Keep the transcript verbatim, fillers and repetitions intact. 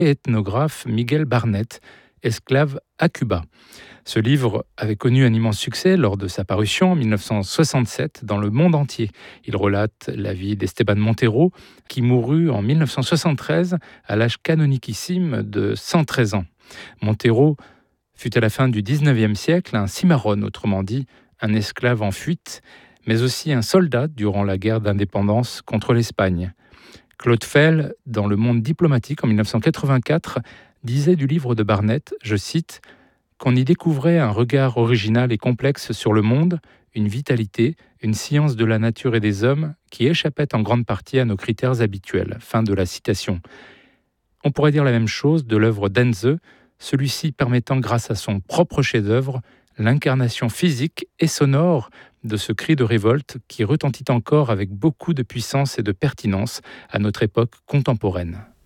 et ethnographe Miguel Barnett, esclave à Cuba. Ce livre avait connu un immense succès lors de sa parution en mille neuf cent soixante-sept dans le monde entier. Il relate la vie d'Esteban Montero, qui mourut en mille neuf cent soixante-treize à l'âge canoniquissime de cent treize ans. Montero fut à la fin du dix-neuvième siècle un cimarron, autrement dit un esclave en fuite, mais aussi un soldat durant la guerre d'indépendance contre l'Espagne. Claude Fell, dans Le Monde diplomatique en mille neuf cent quatre-vingt-quatre, disait du livre de Barnett, je cite, qu'on y découvrait un regard original et complexe sur le monde, une vitalité, une science de la nature et des hommes qui échappait en grande partie à nos critères habituels. Fin de la citation. On pourrait dire la même chose de l'œuvre d'Enze, celui-ci permettant grâce à son propre chef-d'œuvre l'incarnation physique et sonore de ce cri de révolte qui retentit encore avec beaucoup de puissance et de pertinence à notre époque contemporaine.